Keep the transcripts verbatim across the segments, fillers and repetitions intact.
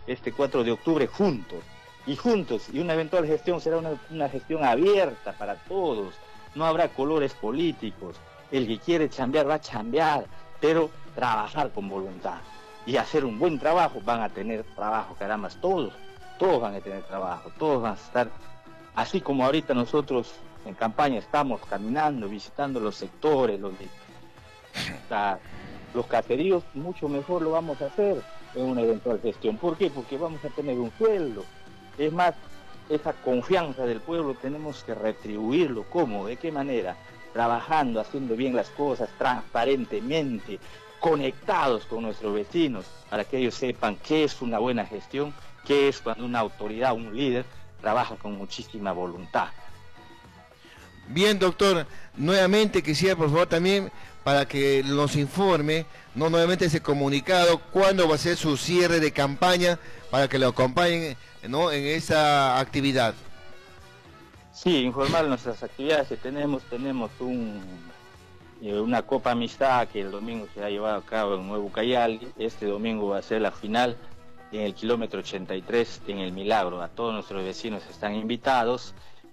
este cuatro de octubre juntos, y juntos, y una eventual gestión será una, una gestión abierta para todos, no habrá colores políticos, el que quiere chambear va a chambear, pero trabajar con voluntad, y hacer un buen trabajo, van a tener trabajo, caramba, todos, todos van a tener trabajo, todos van a estar, así como ahorita nosotros en campaña estamos caminando, visitando los sectores, los, la, los caseríos, mucho mejor lo vamos a hacer en una eventual gestión. ¿Por qué? Porque vamos a tener un sueldo. Es más, esa confianza del pueblo tenemos que retribuirlo. ¿Cómo? ¿De qué manera? Trabajando, haciendo bien las cosas, transparentemente, conectados con nuestros vecinos, para que ellos sepan qué es una buena gestión, qué es cuando una autoridad, un líder, trabaja con muchísima voluntad. Bien, doctor, nuevamente quisiera por favor también para que nos informe, no nuevamente ese comunicado, cuándo va a ser su cierre de campaña para que lo acompañen, ¿no?, en esa actividad. Sí, informar nuestras actividades que tenemos, tenemos un, eh, una Copa Amistad que el domingo se ha llevado a cabo en Nuevo Cayali. Este domingo va a ser la final en el kilómetro ochenta y tres en El Milagro. A todos nuestros vecinos están invitados.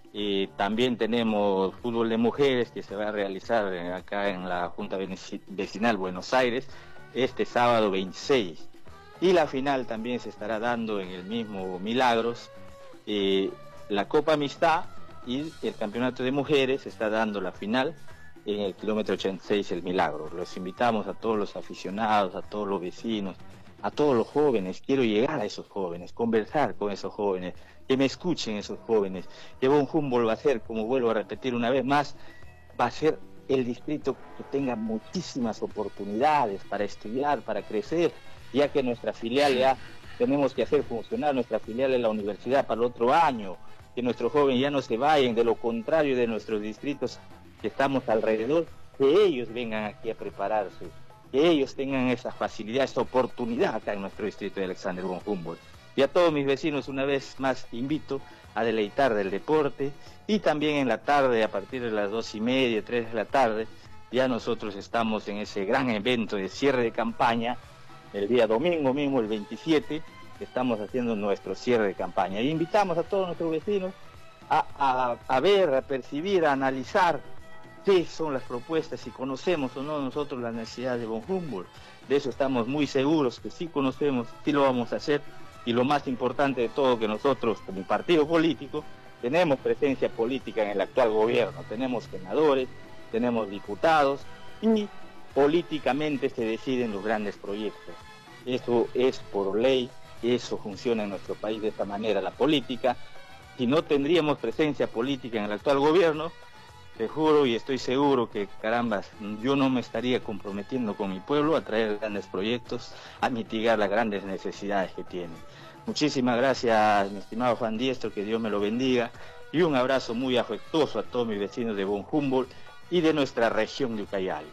Y también tenemos fútbol de mujeres que se va a realizar acá en la Junta Vecinal Buenos Aires este sábado veintiséis. Y la final también se estará dando en el mismo Milagros. Eh, la Copa Amistad y el Campeonato de Mujeres se está dando la final en el kilómetro ochenta y seis El Milagro. Los invitamos a todos los aficionados, a todos los vecinos, a todos los jóvenes. Quiero llegar a esos jóvenes, conversar con esos jóvenes, que me escuchen esos jóvenes. Que Von Humboldt va a ser, como vuelvo a repetir una vez más, va a ser el distrito que tenga muchísimas oportunidades para estudiar, para crecer, ya que nuestra filial ya tenemos que hacer funcionar nuestra filial en la universidad para el otro año, que nuestros jóvenes ya no se vayan, de lo contrario de nuestros distritos que estamos alrededor, que ellos vengan aquí a prepararse, que ellos tengan esa facilidad, esa oportunidad acá en nuestro distrito de Alexander von Humboldt. Y a todos mis vecinos una vez más invito a deleitar del deporte, y también en la tarde, a partir de las dos y media, tres de la tarde, ya nosotros estamos en ese gran evento de cierre de campaña, el día domingo mismo, el veintisiete, estamos haciendo nuestro cierre de campaña. E invitamos a todos nuestros vecinos a, a, a ver, a percibir, a analizar qué son las propuestas, si conocemos o no nosotros las necesidades de Von Humboldt. De eso estamos muy seguros que sí conocemos, sí lo vamos a hacer, y lo más importante de todo, que nosotros como partido político tenemos presencia política en el actual gobierno, tenemos senadores, tenemos diputados, y políticamente se deciden los grandes proyectos. Eso es por ley, eso funciona en nuestro país de esta manera, la política. Si no tendríamos presencia política en el actual gobierno, te juro y estoy seguro que, carambas, yo no me estaría comprometiendo con mi pueblo a traer grandes proyectos, a mitigar las grandes necesidades que tienen. Muchísimas gracias, mi estimado Juan Diestro, que Dios me lo bendiga, y un abrazo muy afectuoso a todos mis vecinos de Von Humboldt y de nuestra región de Ucayali.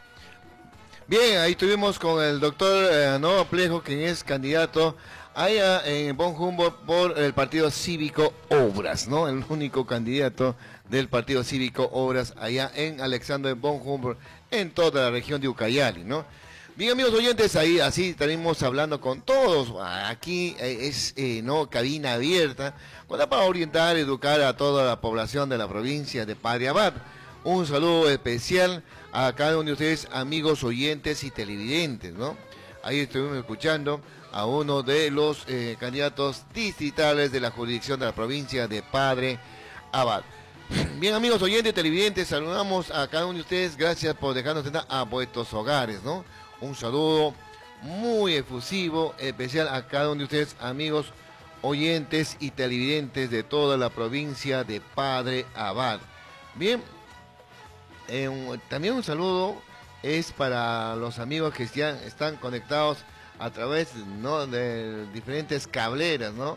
Bien, ahí estuvimos con el doctor eh, Noah Plejo, quien es candidato allá en Von Humboldt por el Partido Cívico Obras, ¿no? El único candidato del Partido Cívico Obras allá en Alexander von Humboldt, en toda la región de Ucayali, ¿no? Bien, amigos oyentes, ahí así estaremos hablando con todos. Aquí es, eh, no, cabina abierta, para orientar, educar a toda la población de la provincia de Padre Abad. Un saludo especial a cada uno de ustedes, amigos oyentes y televidentes, ¿no? Ahí estuvimos escuchando a uno de los eh, candidatos distritales de la jurisdicción de la provincia de Padre Abad. Bien, amigos oyentes y televidentes, saludamos a cada uno de ustedes. Gracias por dejarnos entrar a vuestros hogares, ¿no? Un saludo muy efusivo, especial a cada uno de ustedes, amigos oyentes y televidentes de toda la provincia de Padre Abad. Bien, eh, un, también un saludo es para los amigos que ya están conectados a través, ¿no?, de diferentes cableras, ¿no?,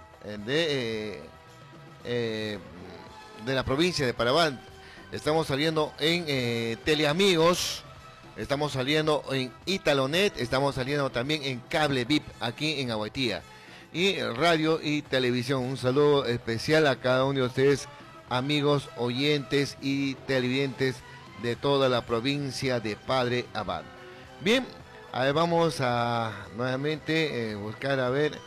de, eh, eh, de la provincia de Parabán. Estamos saliendo en eh, Teleamigos, estamos saliendo en Italonet, estamos saliendo también en Cable V I P aquí en Aguatía, y radio y televisión. Un saludo especial a cada uno de ustedes, amigos oyentes y televidentes de toda la provincia de Padre Abad. Bien, a ver, vamos a nuevamente eh, buscar a ver